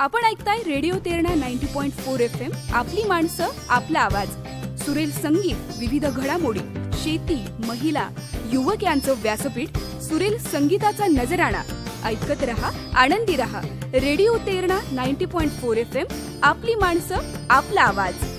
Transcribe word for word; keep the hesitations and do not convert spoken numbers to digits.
आपण ऐकताय रेडिओ तेरणा नव्वद पॉइंट चार एफ एम. आपली माणसं, आपला आवाज. सुरेल संगीत, विविध घडामोडी, शेती, महिला, युवक यांचं व्यासपीठ. सुरेल संगीताचा नजराणा. ऐकत रहा, आनंदी रहा. रेडिओ तेरणा नव्वद पॉइंट चार एफ एम. आपली माणसं, आपला आवाज.